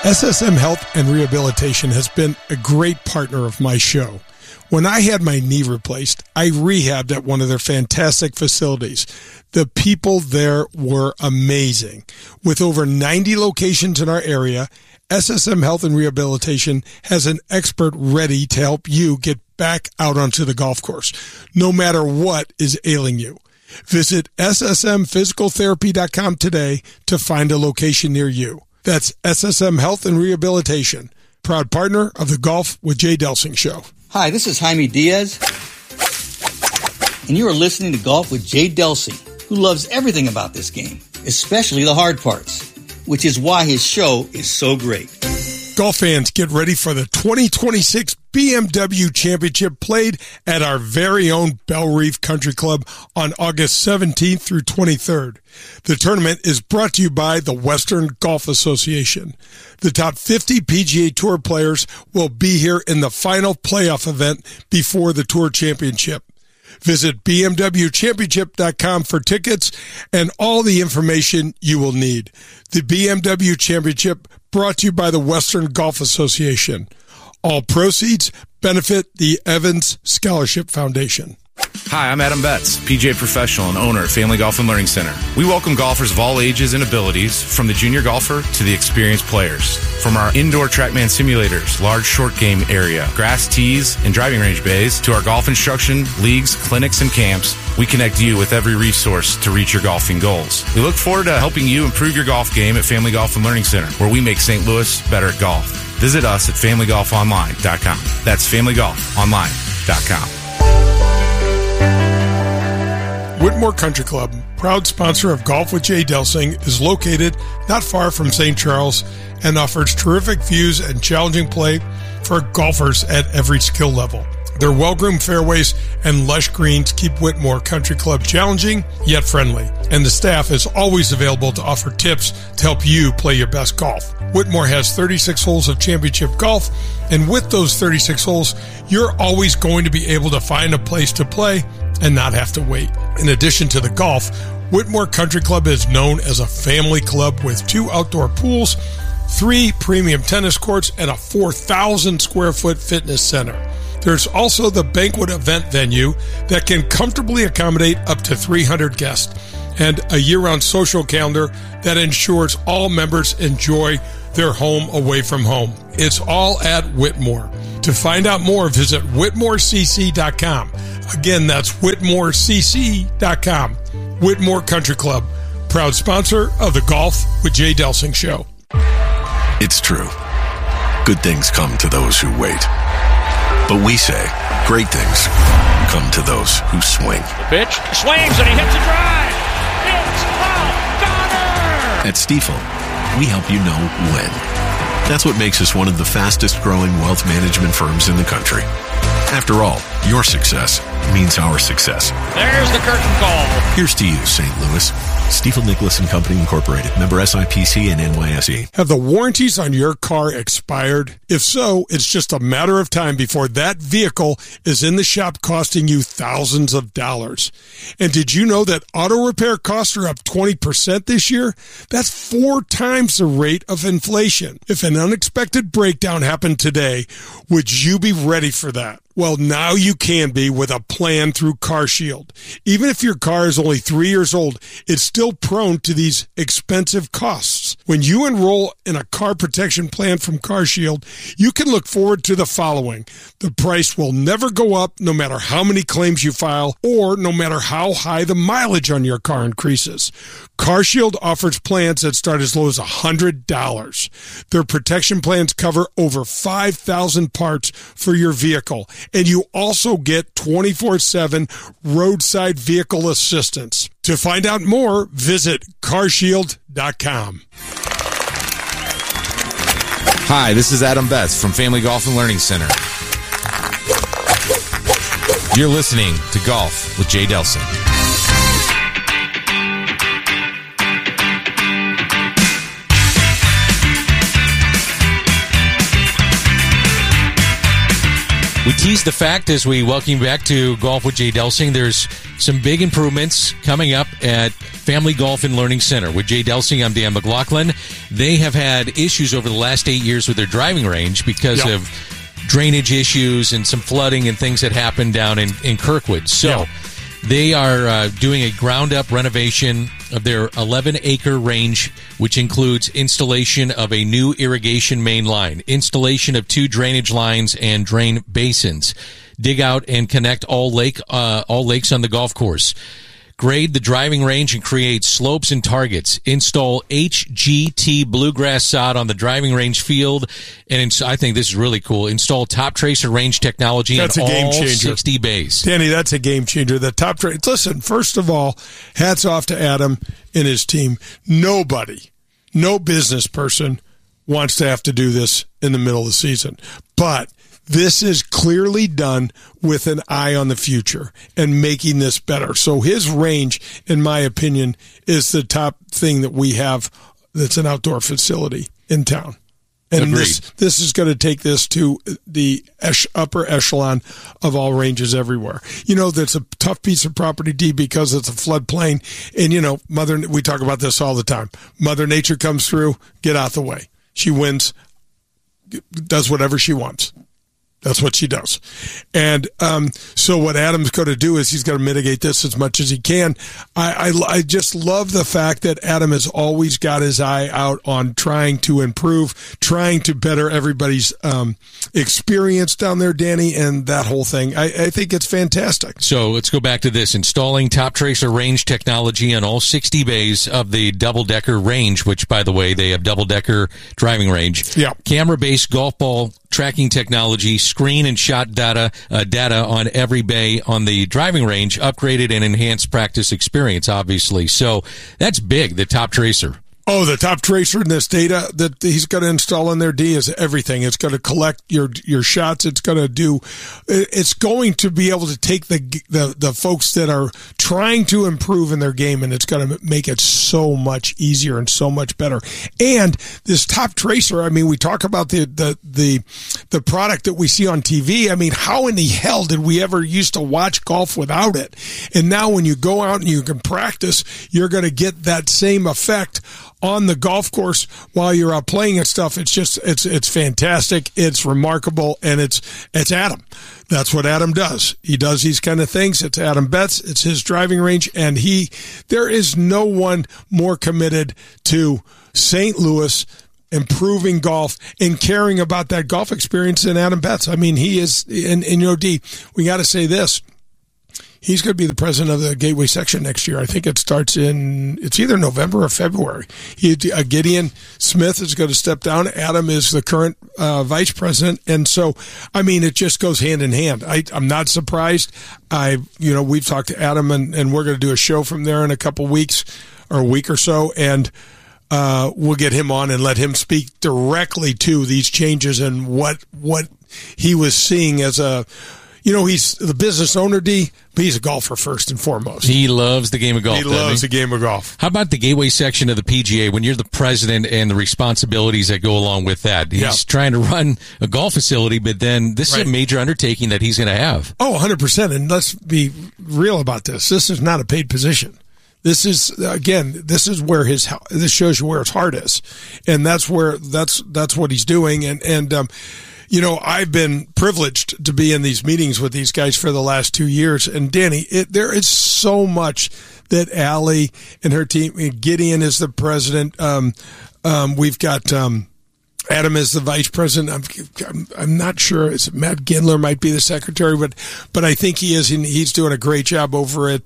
SSM Health and Rehabilitation has been a great partner of my show. When I had my knee replaced, I rehabbed at one of their fantastic facilities. The people there were amazing. With over 90 locations in our area, SSM Health and Rehabilitation has an expert ready to help you get back out onto the golf course, no matter what is ailing you. Visit ssmphysicaltherapy.com today to find a location near you. That's SSM Health and Rehabilitation, proud partner of the Golf with Jay Delsing show. Hi, this is Jaime Diaz, and you are listening to Golf with Jay Delsing, who loves everything about this game, especially the hard parts, which is why his show is so great. Golf fans, get ready for the 2026 BMW Championship played at our very own Bell Reef Country Club on August 17th through 23rd. The tournament is brought to you by the Western Golf Association. The top 50 PGA Tour players will be here in the final playoff event before the Tour Championship. Visit BMWChampionship.com for tickets and all the information you will need. The BMW Championship brought to you by the Western Golf Association. All proceeds benefit the Evans Scholarship Foundation. Hi, I'm Adam Betts, PGA professional and owner at Family Golf and Learning Center. We welcome golfers of all ages and abilities, from the junior golfer to the experienced players. From our indoor TrackMan simulators, large short game area, grass tees, and driving range bays, to our golf instruction, leagues, clinics, and camps, we connect you with every resource to reach your golfing goals. We look forward to helping you improve your golf game at Family Golf and Learning Center, where we make St. Louis better at golf. Visit us at FamilyGolfOnline.com. That's FamilyGolfOnline.com. Whitmore Country Club, proud sponsor of Golf with Jay Delsing, is located not far from St. Charles and offers terrific views and challenging play for golfers at every skill level. Their well-groomed fairways and lush greens keep Whitmore Country Club challenging yet friendly, and the staff is always available to offer tips to help you play your best golf. Whitmore has 36 holes of championship golf, and with those 36 holes, you're always going to be able to find a place to play and not have to wait. In addition to the golf, Whitmore Country Club is known as a family club with 2 outdoor pools, 3 premium tennis courts, and a 4,000 square foot fitness center. There's also the banquet event venue that can comfortably accommodate up to 300 guests, and a year-round social calendar that ensures all members enjoy their home away from home. It's all at Whitmore. To find out more, visit WhitmoreCC.com. Again, that's WhitmoreCC.com. Whitmore Country Club, proud sponsor of the Golf with Jay Delsing show. It's true. Good things come to those who wait. But we say great things come to those who swing. The pitch swings and he hits a drive. It's a gunner. At Stifel, we help you know when. That's what makes us one of the fastest growing wealth management firms in the country. After all, your success means our success. There's the curtain call. Here's to you, St. Louis. Stifel Nicholas and Company Incorporated. Member SIPC and NYSE. Have the warranties on your car expired? If so, it's just a matter of time before that vehicle is in the shop costing you thousands of dollars. And did you know that auto repair costs are up 20% this year? That's 4 times the rate of inflation. If an unexpected breakdown happened today, would you be ready for that? Well, now you can be with a plan through CarShield. Even if your car is only 3 years old, it's still prone to these expensive costs. When you enroll in a car protection plan from CarShield, you can look forward to the following. The price will never go up no matter how many claims you file or no matter how high the mileage on your car increases. CarShield offers plans that start as low as $100. Their protection plans cover over 5,000 parts for your vehicle, and you also get 24/7 roadside vehicle assistance. To find out more, visit carshield.com. Hi, this is Adam Betts from Family Golf and Learning Center. You're listening to Golf with Jay Delsing. We teased the fact as we welcome you back to Golf with Jay Delsing. There's some big improvements coming up at Family Golf and Learning Center. With Jay Delsing, I'm Dan McLaughlin. They have had issues over the last 8 years with their driving range because of drainage issues and some flooding and things that happened down in Kirkwood. So they are doing a ground-up renovation of their 11-acre range, which includes installation of a new irrigation main line, installation of 2 drainage lines and drain basins, dig out and connect all lakes on the golf course, grade the driving range and create slopes and targets, install HGT bluegrass sod on the driving range field, and I think this is really cool, install Top Tracer range technology in all 60 bays. Danny, that's a game changer. The Top Tracer. Listen, first of all, hats off to Adam and his team. Nobody, no business person wants to have to do this in the middle of the season. But this is clearly done with an eye on the future and making this better. So his range, in my opinion, is the top thing that we have that's an outdoor facility in town. And this is going to take this to the upper echelon of all ranges everywhere. You know, that's a tough piece of property, D, because it's a floodplain. And, you know, we talk about this all the time. Mother Nature comes through, get out the way. She wins, does whatever she wants. That's what she does. And so what Adam's going to do is he's going to mitigate this as much as he can. I just love the fact that Adam has always got his eye out on trying to improve, trying to better everybody's experience down there, Danny, and that whole thing. I think it's fantastic. So let's go back to this. Installing Top Tracer range technology on all 60 bays of the double-decker range, which, by the way, they have double-decker driving range. Yeah. Camera-based golf ball tracking technology, screen and shot data on every bay on the driving range, upgraded and enhanced practice experience, obviously. So that's big, the Top Tracer. Oh, the Top Tracer and this data that he's going to install in there, D, is everything. It's going to collect your shots. It's going to be able to take the folks that are trying to improve in their game, and it's going to make it so much easier and so much better. And this Top Tracer, I mean, we talk about the product that we see on TV. I mean, how in the hell did we ever used to watch golf without it? And now when you go out and you can practice, you're going to get that same effect on the golf course while you're out playing and stuff. It's fantastic. It's remarkable. And it's Adam. That's what Adam does. He does these kind of things. It's Adam Betts. It's his driving range. And there is no one more committed to St. Louis improving golf and caring about that golf experience than Adam Betts. I mean, he is, and you know, D, we got to say this. He's going to be the president of the Gateway section next year. I think it starts it's either November or February. Gideon Smith is going to step down. Adam is the current vice president. And so, I mean, it just goes hand in hand. I'm not surprised. We've talked to Adam and we're going to do a show from there in a couple weeks or a week or so. And we'll get him on and let him speak directly to these changes and what he was seeing as a, you know, he's the business owner, D, but he's a golfer first and foremost. He loves the game of golf. He loves the game of golf. How about the Gateway section of the PGA when you're the president and the responsibilities that go along with that? He's trying to run a golf facility, but then this is a major undertaking that he's going to have. Oh, 100%. And let's be real about this. This is not a paid position. This is, again, this shows you where his heart is. And that's what he's doing. And you know, I've been privileged to be in these meetings with these guys for the last 2 years. And Danny, there is so much that Allie and her team, Gideon is the president. We've got Adam is the vice president. I'm not sure. Matt Gindler might be the secretary, but I think he is, and he's doing a great job over at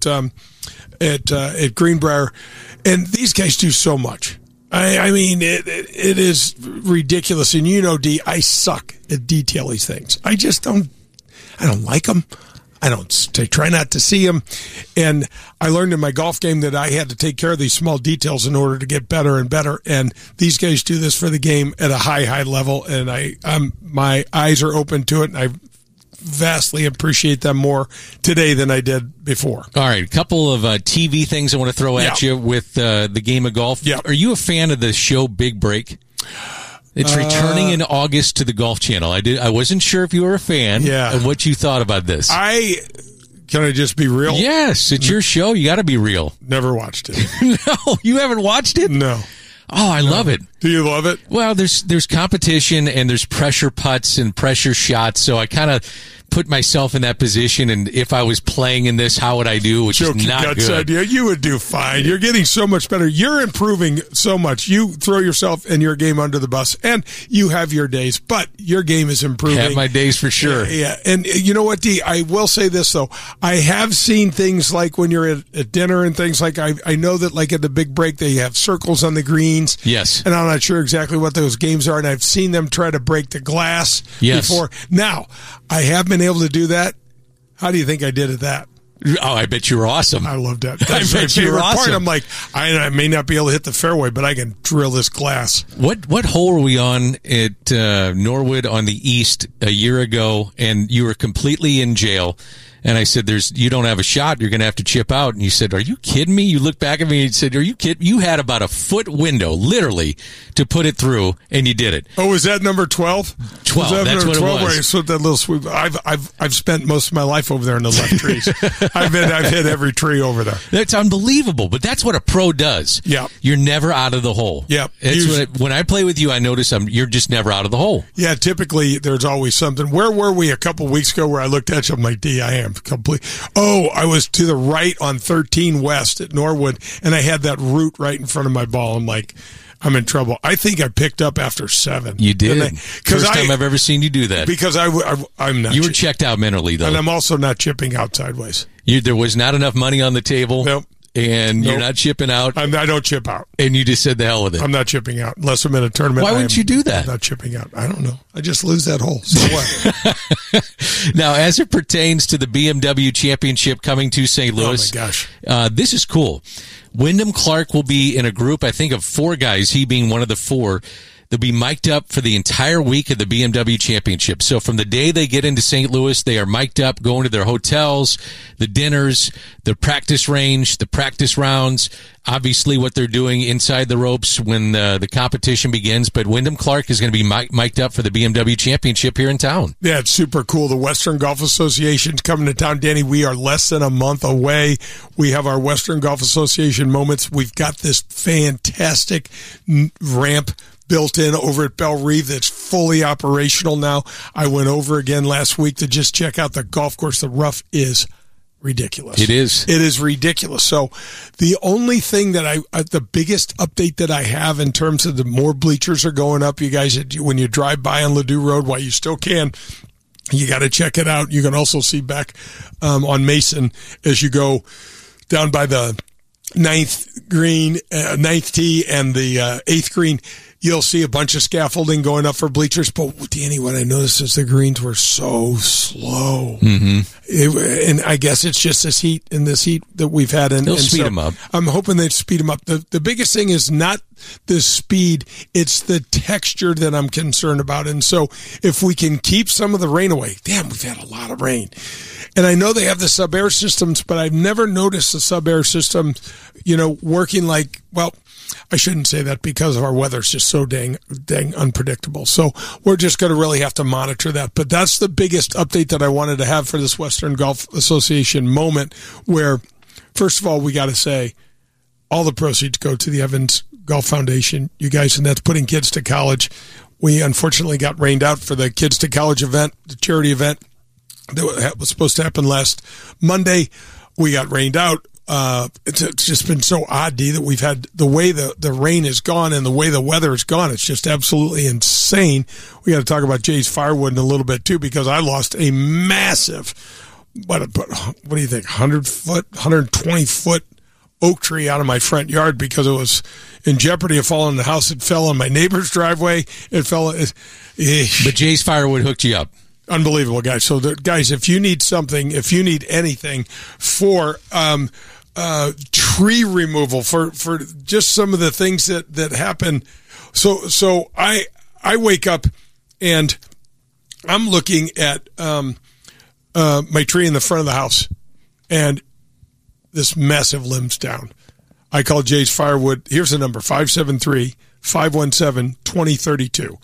Greenbrier. And these guys do so much. I mean, it is ridiculous. And you know, D, I suck at detail these things. I don't like them. I try not to see them. And I learned in my golf game that I had to take care of these small details in order to get better and better. And these guys do this for the game at a high level. And my eyes are open to it. And I vastly appreciate them more today than I did before. All right, a couple of TV things I want to throw at you with the game of golf. Yeah. Are you a fan of the show Big Break? It's returning in August to the Golf Channel. I wasn't sure if you were a fan and what you thought about this. Can I just be real? Yes, it's your show. You got to be real. Never watched it. No, you haven't watched it? No. Oh, I love it. Do you love it? Well, there's competition and there's pressure putts and pressure shots, so I kind of put myself in that position, and if I was playing in this, how would I do? Which is not good. Idea. You would do fine. You're getting so much better. You're improving so much. You throw yourself and your game under the bus, and you have your days, but your game is improving. Have my days for sure. Yeah. And you know what, D? I will say this, though. I have seen things like when you're at dinner and things like I know that like at the big break, they have circles on the greens. Yes. And I'm not sure exactly what those games are, and I've seen them try to break the glass before. Now, I have been able to do that. How do you think I did at that? Oh, I bet you were awesome. I loved that. That's my favorite part. I'm like, I may not be able to hit the fairway, but I can drill this glass. What hole were we on at Norwood on the East a year ago, and you were completely in jail? And I said, you don't have a shot. You're going to have to chip out. And you said, are you kidding me? You looked back at me and said, are you kidding? You had about a foot window, literally, to put it through, and you did it. Oh, was that number 12? 12, that's what it was. Where you swept that little sweep. I've spent most of my life over there in the left trees. I've hit every tree over there. That's unbelievable, but that's what a pro does. Yeah. You're never out of the hole. Yeah. When I play with you, I notice you're just never out of the hole. Yeah, typically there's always something. Where were we a couple weeks ago where I looked at you? I'm like, D, I am complete. Oh, I was to the right on 13 West at Norwood, and I had that root right in front of my ball. I'm like, I'm in trouble. I think I picked up after 7. You did. First time I've ever seen you do that. Because I'm not. You were checked out mentally, though. And I'm also not chipping out sideways. There was not enough money on the table. Nope. And you're not chipping out. I don't chip out. And you just said the hell with it. I'm not chipping out unless I'm in a tournament. Why wouldn't you do that? I'm not chipping out. I don't know. I just lose that hole. So what? Now, as it pertains to the BMW Championship coming to St. Louis, oh my gosh, this is cool. Wyndham Clark will be in a group, I think, of 4 guys, he being one of the 4. They'll be mic'd up for the entire week of the BMW Championship. So from the day they get into St. Louis, they are mic'd up, going to their hotels, the dinners, the practice range, the practice rounds, obviously what they're doing inside the ropes when the competition begins. But Wyndham Clark is going to be mic'd up for the BMW Championship here in town. Yeah, it's super cool. The Western Golf Association's coming to town. Danny, we are less than a month away. We have our Western Golf Association moments. We've got this fantastic ramp built in over at Belle Reve that's fully operational now. I went over again last week to just check out the golf course. The rough is ridiculous. It is. It is ridiculous. So the only thing that the biggest update that I have in terms of the more bleachers are going up, you guys, when you drive by on Ladue Road, while you still can, you got to check it out. You can also see back on Mason as you go down by the ninth tee and the 8th green. You'll see a bunch of scaffolding going up for bleachers. But, Danny, what I noticed is the greens were so slow. Mm-hmm. And I guess it's just this heat that we've had. They'll speed them up. I'm hoping they speed them up. The biggest thing is not the speed. It's the texture that I'm concerned about. And so if we can keep some of the rain away, we've had a lot of rain. And I know they have the sub-air systems, but I've never noticed the sub-air system, working like, well, I shouldn't say that because our weather's just so dang unpredictable. So we're just going to really have to monitor that. But that's the biggest update that I wanted to have for this Western Golf Association moment where, first of all, we got to say all the proceeds go to the Evans Golf Foundation, you guys, and that's putting kids to college. We unfortunately got rained out for the Kids to College event, the charity event that was supposed to happen last Monday. We got rained out. It's just been so odd, D, that we've had the way the rain is gone and the way the weather is gone. It's just absolutely insane. We got to talk about Jay's Firewood in a little bit too, because I lost a massive, what do you think, 120 foot oak tree out of my front yard because it was in jeopardy of falling in the house. It fell on my neighbor's driveway. But Jay's Firewood hooked you up. Unbelievable, guys. So, guys, if you need anything for tree removal, for just some of the things that happen. So I wake up and I'm looking at my tree in the front of the house, and this massive limb's down. I call Jay's Firewood. Here's the number, 573-517-2032.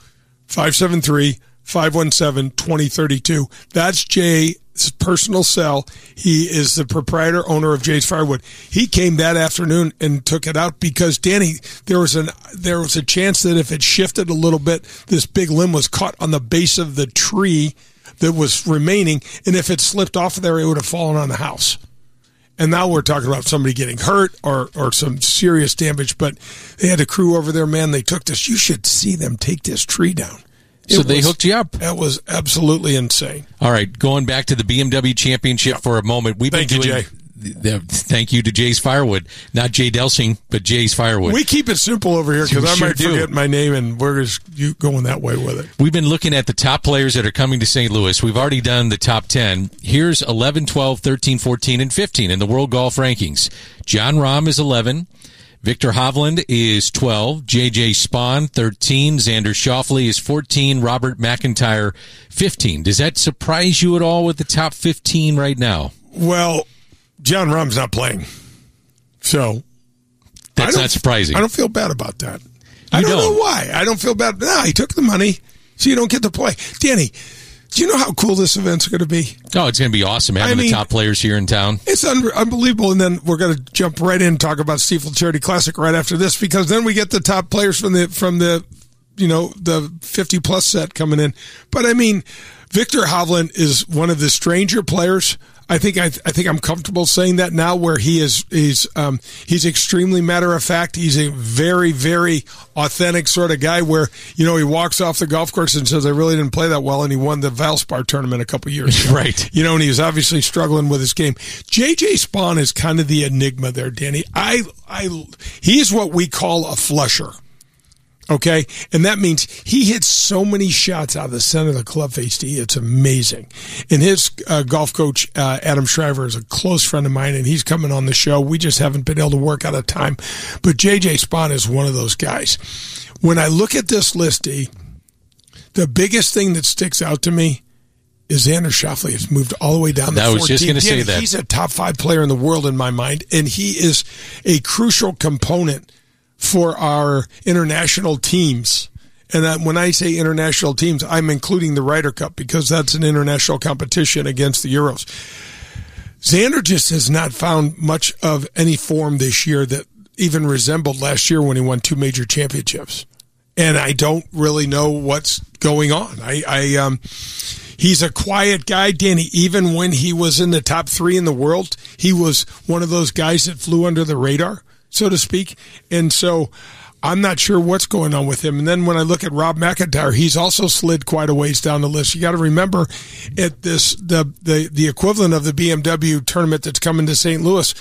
573-517-2032. That's Jay's personal cell. He is the proprietor, owner of Jay's Firewood. He came that afternoon and took it out because, Danny, there was a chance that if it shifted a little bit, this big limb was caught on the base of the tree that was remaining, and if it slipped off of there, it would have fallen on the house. And now we're talking about somebody getting hurt or some serious damage, but they had a crew over there, man. They took this. You should see them take this tree down. So they hooked you up. That was absolutely insane. All right, going back to the BMW Championship for a moment. Thank you, Jay. Thank you to Jay's Firewood. Not Jay Delsing, but Jay's Firewood. We keep it simple over here because I might forget my name, and we're just going that way with it. We've been looking at the top players that are coming to St. Louis. We've already done the top 10. Here's 11, 12, 13, 14, and 15 in the World Golf Rankings. Jon Rahm is 11. Victor Hovland is 12. J.J. Spaun, 13. Xander Schauffele is 14. Robert McIntyre, 15. Does that surprise you at all with the top 15 right now? Well, Jon Rahm's not playing. So that's not surprising. I don't feel bad about that. I don't know why. I don't feel bad. No, he took the money, so you don't get to play. Danny, do you know how cool this event's going to be? Oh, it's going to be awesome having the top players here in town. It's unbelievable. And then we're going to jump right in and talk about Stiefel Charity Classic right after this, because then we get the top players from the 50-plus set coming in. But, I mean, Victor Hovland is one of the stranger players. I think I'm comfortable saying that now, where he's extremely matter of fact. He's a very, very authentic sort of guy where, he walks off the golf course and says, I really didn't play that well, and he won the Valspar tournament a couple years ago. Right. And he was obviously struggling with his game. J.J. Spaun is kind of the enigma there, Danny. He's what we call a flusher. Okay, and that means he hits so many shots out of the center of the club face tee. It's amazing. And his golf coach, Adam Shriver, is a close friend of mine, and he's coming on the show. We just haven't been able to work out a time. But J.J. Spaun is one of those guys. When I look at this list, the biggest thing that sticks out to me is Xander Schauffele has moved all the way down to 14. I was just going to say that. He's a top 5 player in the world in my mind, and he is a crucial component for our international teams. And when I say international teams, I'm including the Ryder Cup, because that's an international competition against the Euros. Xander just has not found much of any form this year that even resembled last year when he won 2 major championships. And I don't really know what's going on. He's a quiet guy, Danny. Even when he was in the top 3 in the world, he was one of those guys that flew under the radar, so to speak. And so I'm not sure what's going on with him. And then when I look at Rob McIntyre, he's also slid quite a ways down the list. You got to remember, at this the equivalent of the BMW tournament that's coming to St. Louis,